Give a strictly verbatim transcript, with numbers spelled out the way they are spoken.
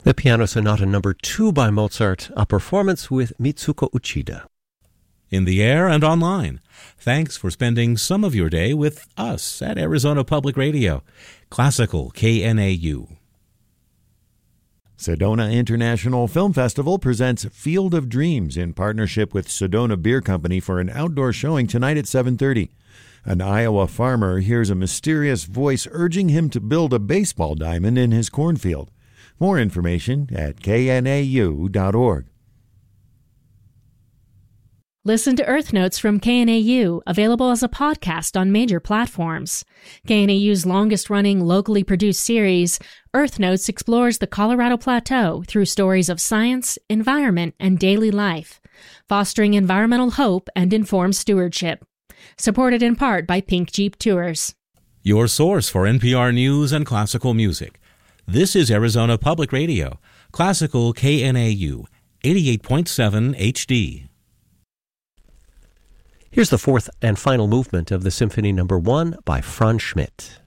The Piano Sonata Number two by Mozart, a performance with Mitsuko Uchida. In the air and online, thanks for spending some of your day with us at Arizona Public Radio, Classical K N A U. Sedona International Film Festival presents Field of Dreams in partnership with Sedona Beer Company for an outdoor showing tonight at seven thirty. An Iowa farmer hears a mysterious voice urging him to build a baseball diamond in his cornfield. More information at K N A U dot org. Listen to Earth Notes from K N A U, available as a podcast on major platforms. K N A U's longest-running, locally produced series, Earth Notes explores the Colorado Plateau through stories of science, environment, and daily life, fostering environmental hope and informed stewardship. Supported in part by Pink Jeep Tours. Your source for N P R News and classical music. This is Arizona Public Radio, Classical K N A U, eighty-eight point seven H D. Here's the fourth and final movement of the Symphony Number one by Franz Schmidt.